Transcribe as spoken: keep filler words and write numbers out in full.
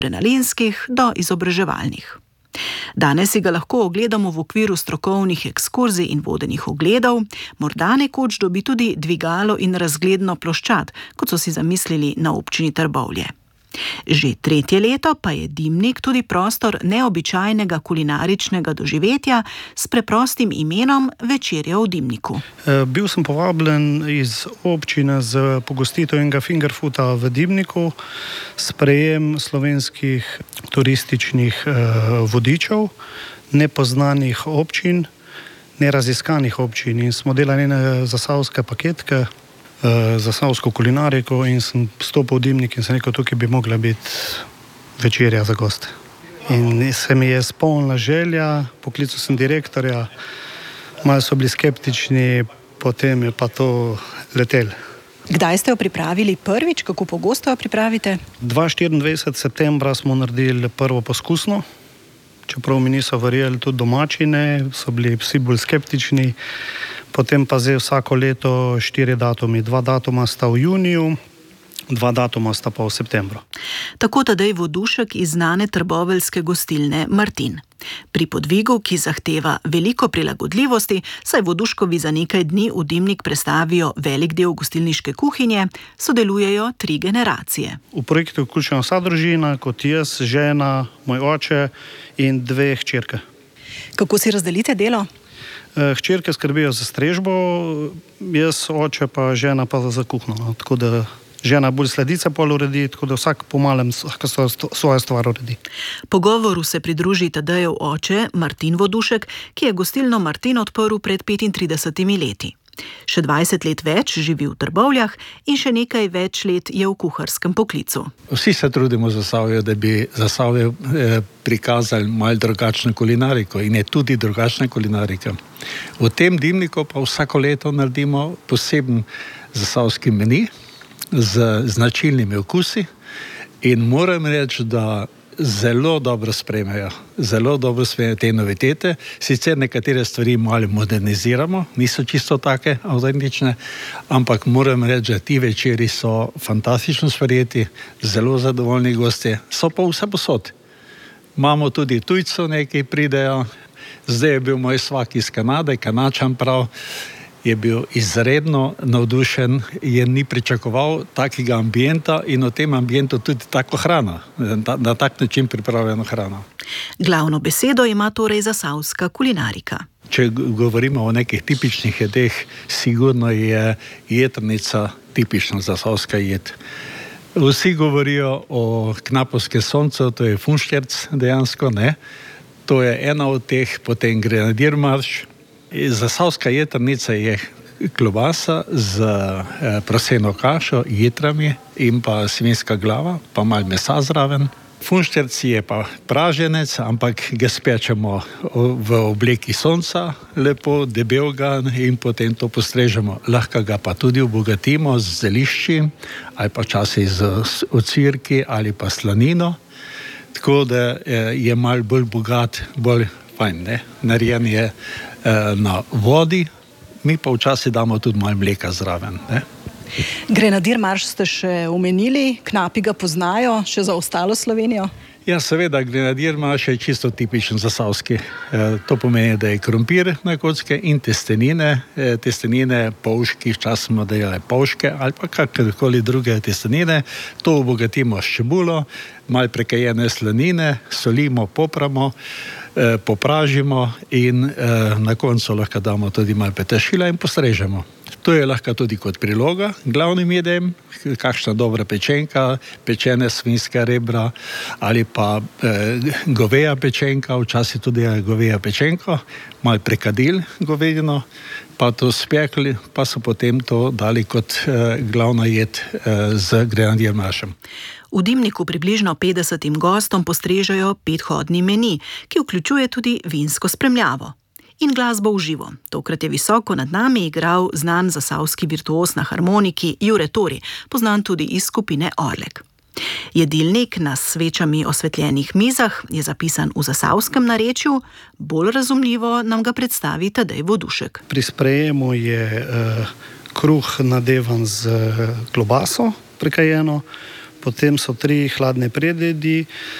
adrenalinskih do izobraževalnih. Danes si ga lahko ogledamo v okviru strokovnih ekskurzij in vodenih ogledov, morda nekoč dobi tudi dvigalo in razgledno ploščad, kot so si zamislili na občini Trbovlje. Že tretje leto pa je Dimnik tudi prostor neobičajnega kulinaričnega doživetja s preprostim imenom Večerja v Dimniku. Bil sem povabljen iz občine z pogostitev enega fingerfooda v Dimniku, sprejem slovenskih turističnih vodičev, nepoznanih občin, neraziskanih občin, in smo delali ene zasavske paketke, zasavsko kulinariko, in sem stopil v Dimnik in sem rekel, tukaj bi mogla biti večerja za goste. In se mi je spolna želja, poklical sem direktorja, malo so bili skeptični, potem je pa to letel. Kdaj ste jo pripravili prvič, kako pogosto jo pripravite? dvainštiriindvajsetega septembra smo naredili prvo poskusno, čeprav mi niso verjeli, tudi domači ne, so bili vsi bolj skeptični. Potem pa zdaj vsako leto štiri datumi. Dva datuma sta v juniju, dva datuma sta pa v septembru. Tako Tadej Vodušek iz znane trboveljske gostilne Martin. Pri podvigu, ki zahteva veliko prilagodljivosti, saj Voduškovi za nekaj dni v Dimnik prestavijo velik del gostilniške kuhinje, sodelujejo tri generacije. V projektu je vključena vsa družina, kot jaz, žena, moj oče in dve hčerke. Kako si razdelite delo? Hčerke skrbijo za strežbo, jaz, oče pa žena pa za kuhno. Tako da žena bolj sladice pol uredi, tako da vsak po malem svojo stvar uredi. Pogovoru se pridruži Tadejev oče Martin Vodušek, ki je gostilno Martin odprl pred petintridesetimi leti. Še dvajset let več živi v Trbovljah in še nekaj več let je v kuharskem poklicu. Vsi se trudimo za Zasavje, da bi Zasavje eh, prikazali malo drugačno kulinariko, in je tudi drugačna kulinarika. V tem Dimniku pa vsako leto naredimo poseben zasavski meni z značilnimi okusi, in moram reči, da zelo dobro sprejmejo, zelo dobro sprejmejo te novitete. Sicer nekatere stvari malo moderniziramo, niso čisto take avtentične, ampak moram reči, da ti večeri so fantastično sprejeti, zelo zadovoljni gostje, so pa vse posod. Imamo tudi tujcev, neki pridejo. Zdaj je bil moj svak iz Kanade, Kanačan prav, je bil izredno navdušen, je ni pričakoval takega ambienta in v tem ambientu tudi tako hrana, na, na tak način pripravljeno hrano. Glavno besedo ima torej zasavska kulinarika. Če govorimo o nekih tipičnih jedeh, sigurno je jetrnica tipična zasavska jed. Vsi govorijo o knapovskem soncu, to je funšterc dejansko, ne? To je ena od teh, potem grenadir marš. Zasavska jetrnica je klobasa z proseno kašo, jetrami in pa svinjska glava, pa malo mesa zraven. Funšterc je pa praženec, ampak ga spečemo v obleki sonca, lepo, debelega, in potem to postrežemo. Lahko ga pa tudi obogatimo z zelišči, ali pa včasih z ocvirki, ali pa slanino. Tako da je malo bolj bogat, bolj fajn, ne? Narejen je na vodi, mi pa včasih damo tudi malo mleka zraven, ne? Grenadir marš ste še omenili, knapi ga poznajo, še za ostalo Slovenijo? Ja, seveda, grenadir marš je čisto tipičen zasavski. E, to pomeni, da je krompir na kocke in testenine, e, testenine, polški, včasih smo delali polške ali pa kakorkoli druge testenine. To obogatimo s čebulo, malo prekajene slanine, solimo, popramo, e, popražimo in e, na koncu lahko damo tudi malo peteršilja in postrežemo. To je lahko tudi kot priloga glavnim jedem, kakšna dobra pečenka, pečene svinjska rebra ali pa eh, goveja pečenka, včasih tudi je goveja pečenko, malo prekadil govedino, pa to spekli, pa so potem to dali kot eh, glavna jed eh, z grenadir maršem. V Dimniku približno petdesetim gostom postrežejo pethodni meni, ki vključuje tudi vinsko spremljavo. In glasbo v živo. Tokrat je visoko nad nami igral znan zasavski virtuoz na harmoniki Jure Tori, poznan tudi iz skupine Orlek. Jedilnik na svečami osvetljenih mizah je zapisan v zasavskem narečju, bolj razumljivo nam ga predstavi Tadej Vodušek. Pri sprejemu je uh, kruh nadevan z klobaso prekajeno, potem so tri hladne predjedi,